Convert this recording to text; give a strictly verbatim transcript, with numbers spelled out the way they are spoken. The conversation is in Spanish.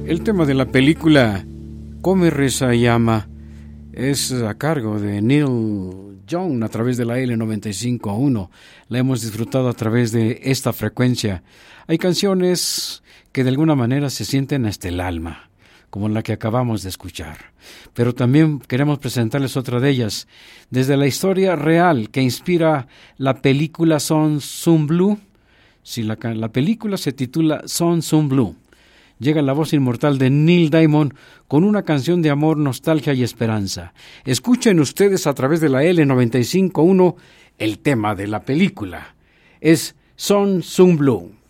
El tema de la película Come, Reza y Ama es a cargo de Neil Young a través de la L noventa y cinco punto uno. La hemos disfrutado a través de esta frecuencia. Hay canciones que de alguna manera se sienten hasta el alma, como la que acabamos de escuchar. Pero también queremos presentarles otra de ellas, desde la historia real que inspira la película Son Sun Blue. Si la, la película se titula Son Sun Blue, llega la voz inmortal de Neil Diamond con una canción de amor, nostalgia y esperanza. Escuchen ustedes a través de la L noventa y cinco punto uno el tema de la película. Es Son Sun Blue.